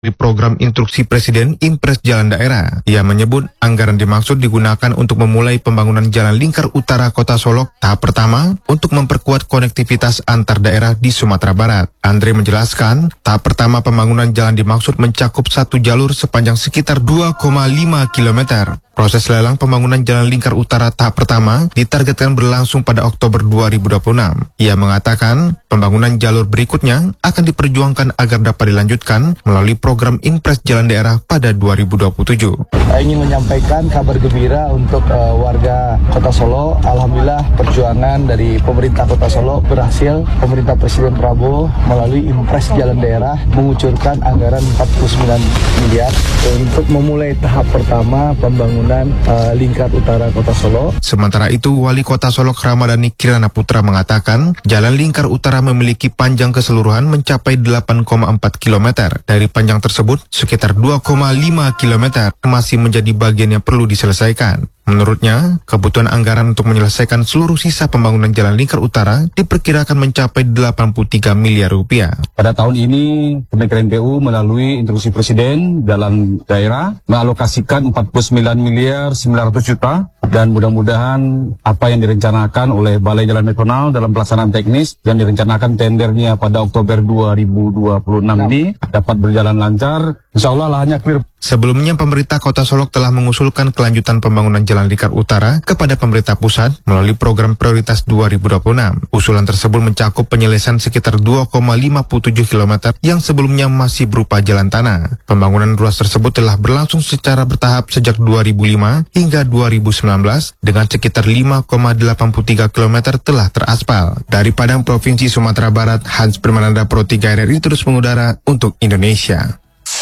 di program instruksi Presiden Impres Jalan Daerah. Ia menyebut anggaran dimaksud digunakan untuk memulai pembangunan Jalan Lingkar Utara Kota Solok tahap pertama untuk memperkuat konektivitas antar daerah di Sumatera Barat. Andre menjelaskan, tahap pertama pembangunan jalan dimaksud mencakup satu jalur sepanjang sekitar 2,5 km. Proses lelang pembangunan Jalan Lingkar Utara tahap pertama ditargetkan berlangsung pada Oktober 2026. Ia mengatakan, pembangunan jalur berikutnya akan diperjuangkan agar dapat dilanjutkan melalui program Impres Jalan Daerah pada 2027. Saya ingin menyampaikan kabar gembira untuk warga Kota Solo. Alhamdulillah perjuangan dari pemerintah Kota Solo berhasil. Pemerintah Presiden Prabowo melalui Impres Jalan Daerah mengucurkan anggaran 49 miliar untuk memulai tahap pertama pembangunan Lingkar Utara Kota Solo. Sementara itu, Wali Kota Solok Ramadhani Kirana Putra mengatakan, Jalan Lingkar Utara memiliki panjang keseluruhan mencapai 8,4 km. Dari panjang tersebut, sekitar 2,5 km masih menjadi bagian yang perlu diselesaikan. Menurutnya, kebutuhan anggaran untuk menyelesaikan seluruh sisa pembangunan Jalan Lingkar Utara diperkirakan mencapai 83 miliar rupiah. Pada tahun ini, Kementerian PU melalui instruksi Presiden dalam daerah mengalokasikan 49 miliar 900 juta dan mudah-mudahan apa yang direncanakan oleh Balai Jalan Nasional dalam pelaksanaan teknis yang direncanakan tendernya pada Oktober 2026 ini dapat berjalan lancar. Insya Allah lahannya clear. Sebelumnya, pemerintah Kota Solok telah mengusulkan kelanjutan pembangunan Jalan Lingkar Utara kepada pemerintah pusat melalui program prioritas 2026. Usulan tersebut mencakup penyelesaian sekitar 2,57 km yang sebelumnya masih berupa jalan tanah. Pembangunan ruas tersebut telah berlangsung secara bertahap sejak 2005 hingga 2019 dengan sekitar 5,83 km telah teraspal. Dari Padang, Provinsi Sumatera Barat, Hans Permananda Pro 3 RRI terus mengudara untuk Indonesia.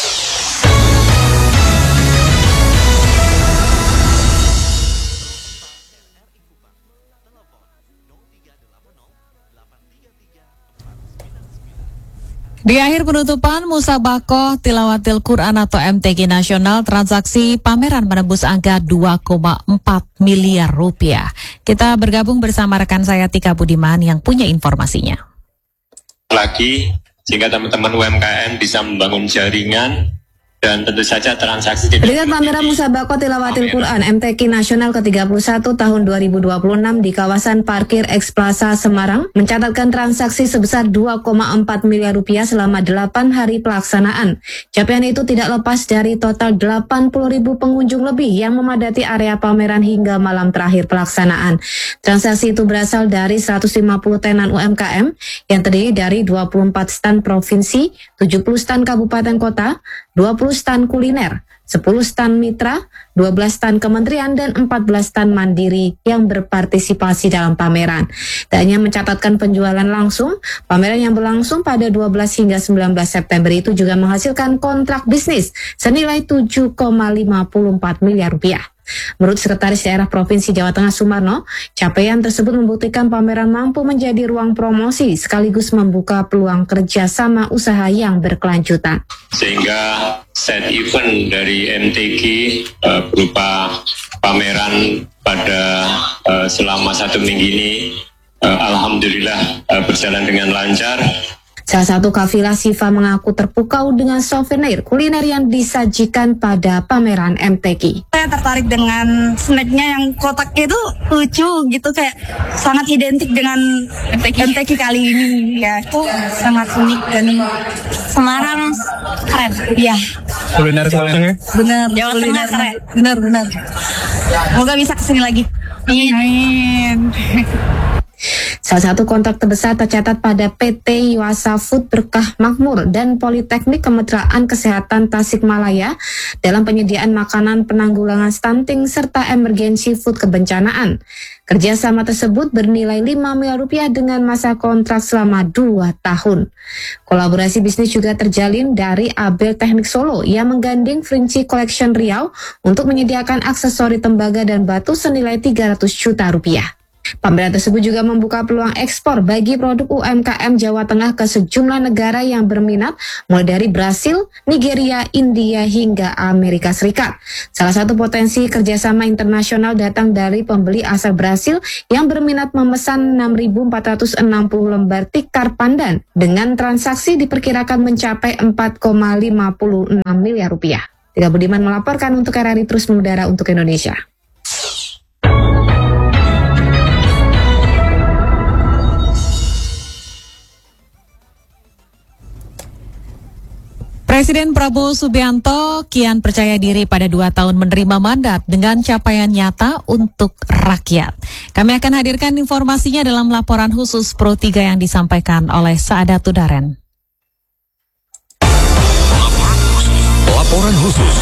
Di akhir penutupan Musabakoh Tilawatil Quran atau MTQ Nasional, transaksi pameran menembus angka 2,4 miliar rupiah. Kita bergabung bersama rekan saya Tika Budiman yang punya informasinya. Lagi, sehingga teman-teman UMKM bisa membangun jaringan dan tentu saja transaksi. Dengan pameran Musabakoh Tilawatil Quran MTQ Nasional ke-31 tahun 2026 di kawasan parkir X Plaza Semarang mencatatkan transaksi sebesar 2,4 miliar rupiah selama 8 hari pelaksanaan. Capaian itu tidak lepas dari total 80.000 pengunjung lebih yang memadati area pameran hingga malam terakhir pelaksanaan. Transaksi itu berasal dari 150 tenan UMKM yang terdiri dari 24 stan provinsi, 70 stan kabupaten kota, 20 stan kuliner, 10 stan mitra, 12 stan kementerian, dan 14 stan mandiri yang berpartisipasi dalam pameran. Tak hanya mencatatkan penjualan langsung, pameran yang berlangsung pada 12 hingga 19 September itu juga menghasilkan kontrak bisnis senilai 7,54 miliar rupiah. Menurut Sekretaris Daerah Provinsi Jawa Tengah Sumarno, capaian tersebut membuktikan pameran mampu menjadi ruang promosi sekaligus membuka peluang kerjasama usaha yang berkelanjutan. Sehingga set event dari MTQ berupa pameran pada selama 1 minggu ini alhamdulillah berjalan dengan lancar. Salah satu kafilah Sifa mengaku terpukau dengan souvenir kuliner yang disajikan pada pameran MTQ. Saya tertarik dengan snacknya yang kotak itu lucu gitu, kayak sangat identik dengan MTQ kali ini. Ya, itu sangat unik dan Semarang keren. Ya. Kuliner Semarang. Bener. Jawa Tengah keren. Bener. Semoga bisa kesini lagi. Amin. Salah satu kontrak terbesar tercatat pada PT Yuasa Food Berkah Makmur dan Politeknik Kemitraan Kesehatan Tasikmalaya dalam penyediaan makanan penanggulangan stunting serta emergency food kebencanaan. Kerjasama tersebut bernilai 5 miliar rupiah dengan masa kontrak selama 2 tahun. Kolaborasi bisnis juga terjalin dari Abel Teknik Solo yang menggandeng Vinci Collection Riau untuk menyediakan aksesori tembaga dan batu senilai 300 juta rupiah. Pameran tersebut juga membuka peluang ekspor bagi produk UMKM Jawa Tengah ke sejumlah negara yang berminat, mulai dari Brasil, Nigeria, India, hingga Amerika Serikat. Salah satu potensi kerjasama internasional datang dari pembeli asal Brasil yang berminat memesan 6.460 lembar tikar pandan dengan transaksi diperkirakan mencapai 4,56 miliar rupiah. Tika Budiman melaporkan untuk RRI Terus Mengudara untuk Indonesia. Presiden Prabowo Subianto kian percaya diri pada 2 tahun menerima mandat dengan capaian nyata untuk rakyat. Kami akan hadirkan informasinya dalam laporan khusus Pro 3 yang disampaikan oleh Saadat Tudaren. Laporan khusus.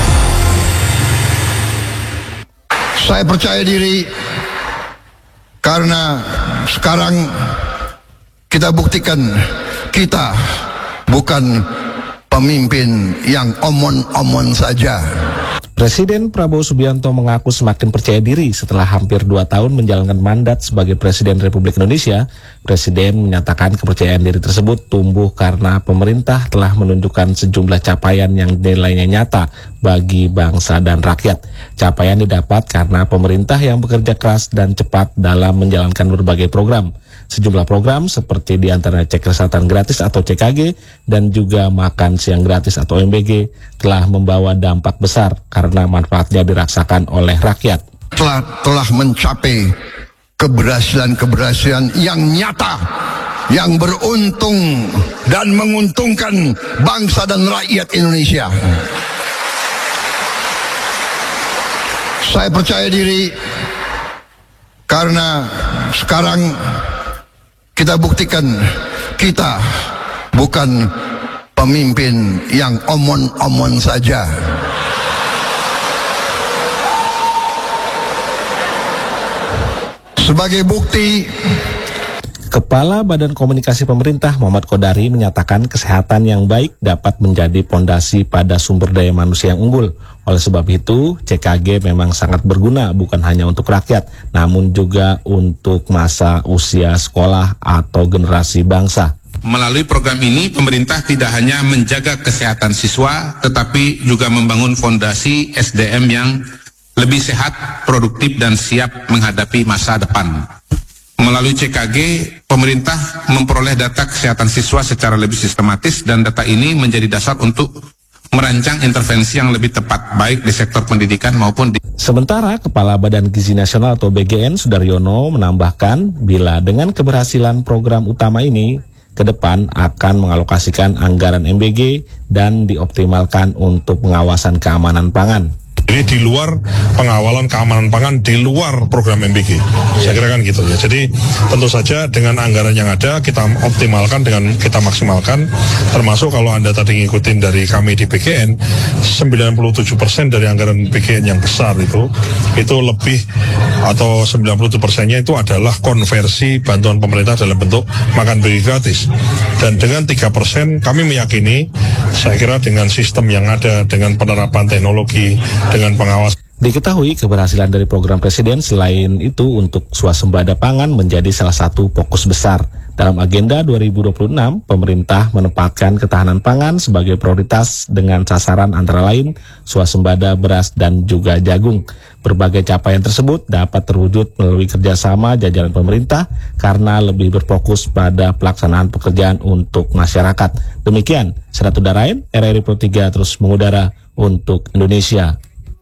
Saya percaya diri karena sekarang kita buktikan kita bukan pemimpin yang omon-omon saja. Presiden Prabowo Subianto mengaku semakin percaya diri setelah hampir 2 tahun menjalankan mandat sebagai Presiden Republik Indonesia. Presiden menyatakan kepercayaan diri tersebut tumbuh karena pemerintah telah menunjukkan sejumlah capaian yang nilainya nyata bagi bangsa dan rakyat. Capaian didapat karena pemerintah yang bekerja keras dan cepat dalam menjalankan berbagai program. Sejumlah program seperti diantaranya cek kesehatan gratis atau CKG dan juga makan siang gratis atau MBG telah membawa dampak besar karena manfaatnya dirasakan oleh rakyat. Telah mencapai keberhasilan yang nyata, yang beruntung dan menguntungkan bangsa dan rakyat Indonesia. Saya percaya diri karena sekarang kita buktikan kita bukan pemimpin yang omon-omon saja. Sebagai bukti, Kepala Badan Komunikasi Pemerintah Muhammad Kodari menyatakan kesehatan yang baik dapat menjadi pondasi pada sumber daya manusia yang unggul. Oleh sebab itu, CKG memang sangat berguna bukan hanya untuk rakyat, namun juga untuk masa usia sekolah atau generasi bangsa. Melalui program ini, pemerintah tidak hanya menjaga kesehatan siswa, tetapi juga membangun fondasi SDM yang lebih sehat, produktif, dan siap menghadapi masa depan. Melalui CKG, pemerintah memperoleh data kesehatan siswa secara lebih sistematis dan data ini menjadi dasar untuk merancang intervensi yang lebih tepat, baik di sektor pendidikan maupun di... Sementara Kepala Badan Gizi Nasional atau BGN Sudaryono menambahkan, bila dengan keberhasilan program utama ini, ke depan akan mengalokasikan anggaran MBG dan dioptimalkan untuk pengawasan keamanan pangan. Ini di luar pengawalan keamanan pangan, di luar program MBG. Saya kira kan gitu ya. Jadi tentu saja dengan anggaran yang ada kita optimalkan, dengan kita maksimalkan. Termasuk kalau Anda tadi ngikutin dari kami di BGN, 97% dari anggaran BGN yang besar itu lebih atau 97%-nya itu adalah konversi bantuan pemerintah dalam bentuk makan beli gratis. Dan dengan 3% kami meyakini, saya kira dengan sistem yang ada, dengan penerapan teknologi, dengan pengawas. Diketahui keberhasilan dari program Presiden selain itu untuk swasembada pangan menjadi salah satu fokus besar. Dalam agenda 2026, pemerintah menempatkan ketahanan pangan sebagai prioritas dengan sasaran antara lain swasembada beras dan juga jagung. Berbagai capaian tersebut dapat terwujud melalui kerjasama jajaran pemerintah karena lebih berfokus pada pelaksanaan pekerjaan untuk masyarakat. Demikian, Saadat Tudaren, RRI Pro 3 terus mengudara untuk Indonesia.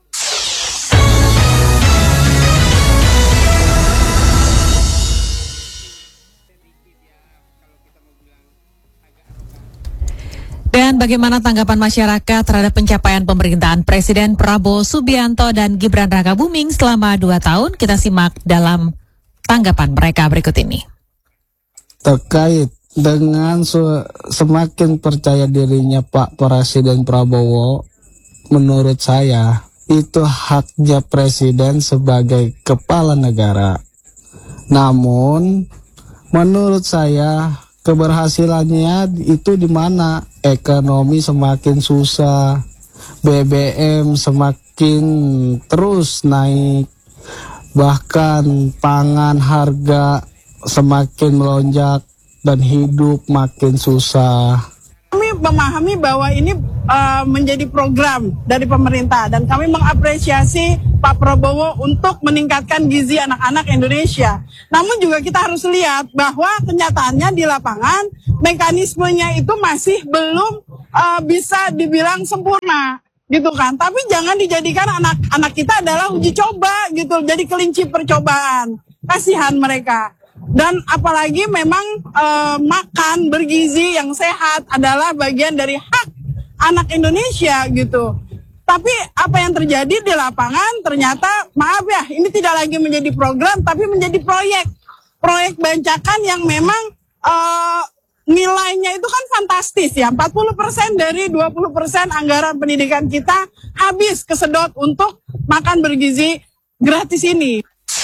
Dan bagaimana tanggapan masyarakat terhadap pencapaian pemerintahan Presiden Prabowo Subianto dan Gibran Rakabuming selama 2 tahun? Kita simak dalam tanggapan mereka berikut ini. Terkait dengan semakin percaya dirinya Pak Presiden Prabowo, menurut saya itu haknya Presiden sebagai kepala negara. Namun menurut saya keberhasilannya itu di mana? Ekonomi semakin susah, BBM semakin terus naik, bahkan pangan harga semakin melonjak dan hidup makin susah. Kami memahami bahwa ini menjadi program dari pemerintah dan kami mengapresiasi Pak Prabowo untuk meningkatkan gizi anak-anak Indonesia. Namun juga kita harus lihat bahwa kenyataannya di lapangan mekanismenya itu masih belum bisa dibilang sempurna gitu kan. Tapi jangan dijadikan anak-anak kita adalah uji coba gitu, jadi kelinci percobaan. Kasihan mereka. Dan apalagi memang makan bergizi yang sehat adalah bagian dari hak anak Indonesia gitu. Tapi apa yang terjadi di lapangan ternyata maaf ya, ini tidak lagi menjadi program tapi menjadi proyek bancakan yang memang nilainya itu kan fantastis ya. 40% dari 20% anggaran pendidikan kita habis kesedot untuk makan bergizi gratis ini.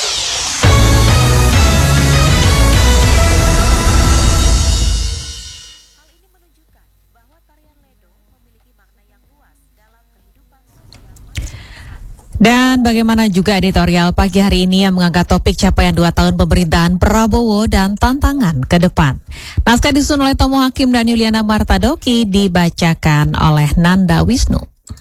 Dan bagaimana juga editorial pagi hari ini yang mengangkat topik capaian 2 tahun pemerintahan Prabowo dan tantangan ke depan. Naskah disusun oleh Tomo Hakim dan Yuliana Martadoki dibacakan oleh Nanda Wisnu.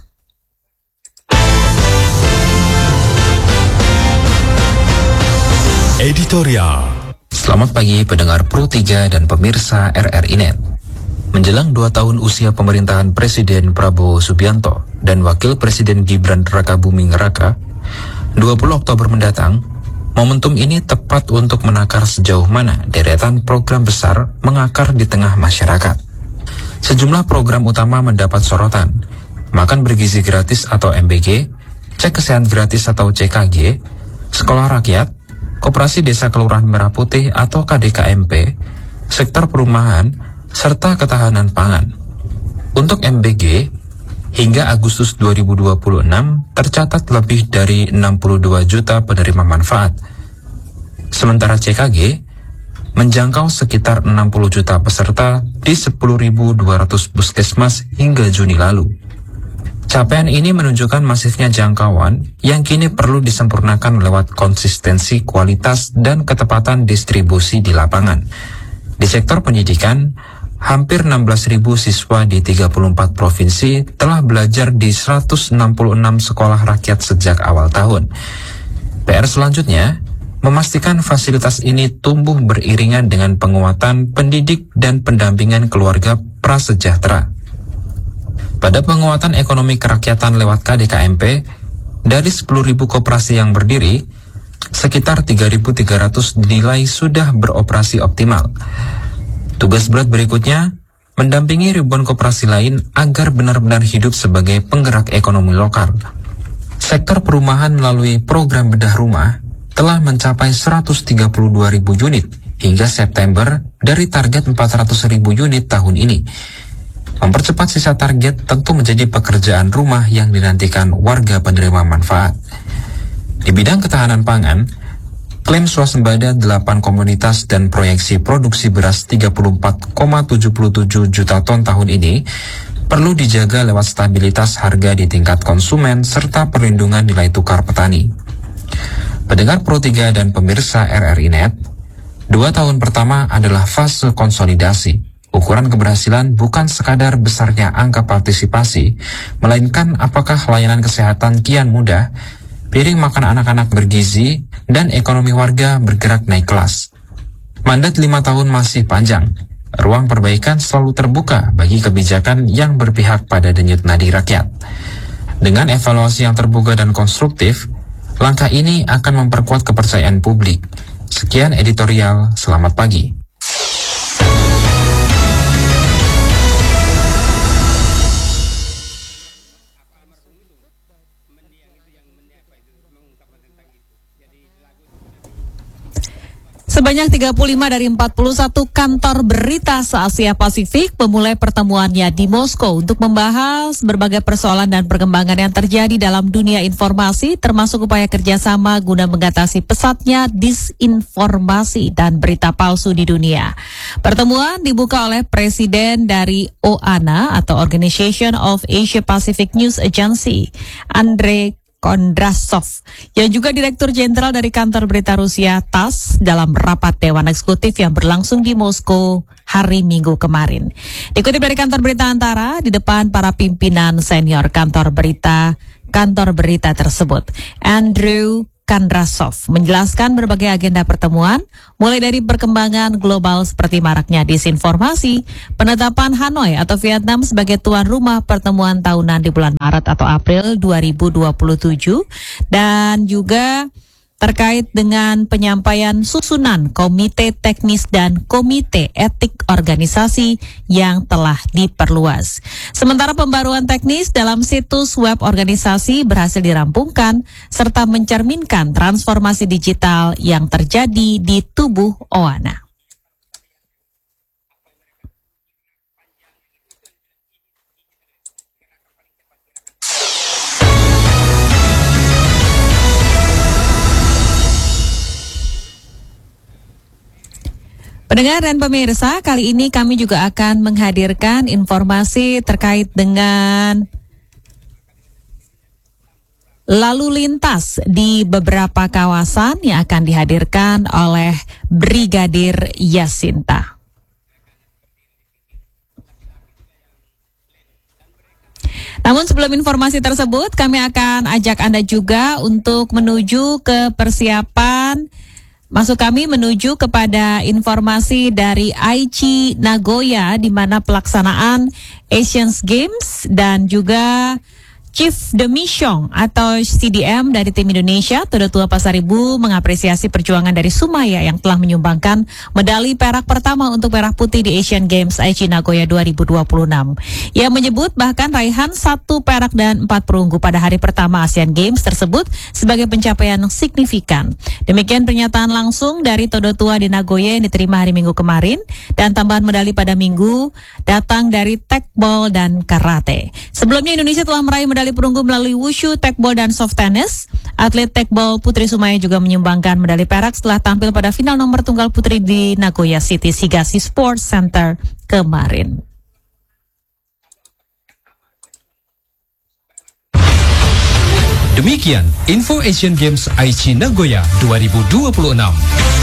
Editorial. Selamat pagi pendengar Pro 3 dan pemirsa RRI Net. Menjelang 2 tahun usia pemerintahan Presiden Prabowo Subianto dan Wakil Presiden Gibran Rakabuming Raka, 20 Oktober mendatang, momentum ini tepat untuk menakar sejauh mana deretan program besar mengakar di tengah masyarakat. Sejumlah program utama mendapat sorotan, makan bergizi gratis atau MBG, cek kesehatan gratis atau CKG, sekolah rakyat, Koperasi Desa Kelurahan Merah Putih atau KDKMP, sektor perumahan, serta ketahanan pangan. Untuk MBG, hingga Agustus 2026 tercatat lebih dari 62 juta penerima manfaat. Sementara CKG menjangkau sekitar 60 juta peserta di 10.200 puskesmas hingga Juni lalu. Capaian ini menunjukkan masifnya jangkauan yang kini perlu disempurnakan lewat konsistensi kualitas dan ketepatan distribusi di lapangan. Di sektor pendidikan, hampir 16.000 siswa di 34 provinsi telah belajar di 166 sekolah rakyat sejak awal tahun. PR selanjutnya, memastikan fasilitas ini tumbuh beriringan dengan penguatan pendidik dan pendampingan keluarga prasejahtera. Pada penguatan ekonomi kerakyatan lewat KDKMP, dari 10.000 koperasi yang berdiri, sekitar 3.300 dinilai sudah beroperasi optimal. Tugas berat berikutnya, mendampingi ribuan koperasi lain agar benar-benar hidup sebagai penggerak ekonomi lokal. Sektor perumahan melalui program bedah rumah telah mencapai 132.000 unit hingga September dari target 400.000 unit tahun ini. Mempercepat sisa target tentu menjadi pekerjaan rumah yang dinantikan warga penerima manfaat. Di bidang ketahanan pangan, klaim swasembada 8 komunitas dan proyeksi produksi beras 34,77 juta ton tahun ini perlu dijaga lewat stabilitas harga di tingkat konsumen serta perlindungan nilai tukar petani. Pendengar Pro 3 dan pemirsa RRI Net, 2 tahun pertama adalah fase konsolidasi. Ukuran keberhasilan bukan sekadar besarnya angka partisipasi, melainkan apakah layanan kesehatan kian mudah, piring makan anak-anak bergizi, dan ekonomi warga bergerak naik kelas. Mandat 5 tahun masih panjang. Ruang perbaikan selalu terbuka bagi kebijakan yang berpihak pada denyut nadi rakyat. Dengan evaluasi yang terbuka dan konstruktif, langkah ini akan memperkuat kepercayaan publik. Sekian editorial, selamat pagi. Sebanyak 35 dari 41 kantor berita se-Asia Pasifik memulai pertemuannya di Moskow untuk membahas berbagai persoalan dan perkembangan yang terjadi dalam dunia informasi, termasuk upaya kerjasama guna mengatasi pesatnya disinformasi dan berita palsu di dunia. Pertemuan dibuka oleh Presiden dari OANA atau Organization of Asia Pacific News Agency, Andre Kondrasov, yang juga Direktur Jenderal dari Kantor Berita Rusia TASS dalam rapat Dewan Eksekutif yang berlangsung di Moskow hari Minggu kemarin. Dikutip dari Kantor Berita Antara, di depan para pimpinan senior kantor berita tersebut, Andrew Kondrasov menjelaskan berbagai agenda pertemuan, mulai dari perkembangan global seperti maraknya disinformasi, penetapan Hanoi atau Vietnam sebagai tuan rumah pertemuan tahunan di bulan Maret atau April 2027, dan juga terkait dengan penyampaian susunan Komite Teknis dan Komite Etik Organisasi yang telah diperluas. Sementara pembaruan teknis dalam situs web organisasi berhasil dirampungkan serta mencerminkan transformasi digital yang terjadi di tubuh OANA. Pendengar dan pemirsa, kali ini kami juga akan menghadirkan informasi terkait dengan lalu lintas di beberapa kawasan yang akan dihadirkan oleh Brigadir Yasinta. Namun sebelum informasi tersebut, kami akan ajak Anda juga untuk menuju ke persiapan menuju kepada informasi dari Aichi Nagoya, di mana pelaksanaan Asian Games dan juga Chief de Mission atau CDM dari tim Indonesia, Todo Tua Pasaribu, mengapresiasi perjuangan dari Sumaya yang telah menyumbangkan medali perak pertama untuk merah putih di Asian Games Aichi Nagoya 2026. Ia menyebut bahkan raihan 1 perak dan 4 perunggu pada hari pertama Asian Games tersebut sebagai pencapaian signifikan. Demikian pernyataan langsung dari Todo Tua di Nagoya yang diterima hari Minggu kemarin, dan tambahan medali pada Minggu datang dari tekbol dan karate. Sebelumnya Indonesia telah meraih medali perunggu melalui wushu, tekbol, dan soft tennis. Atlet tekbol Putri Sumaya juga menyumbangkan medali perak setelah tampil pada final nomor tunggal putri di Nagoya City Shigashi Sports Center kemarin. Demikian info Asian Games Aichi Nagoya 2026.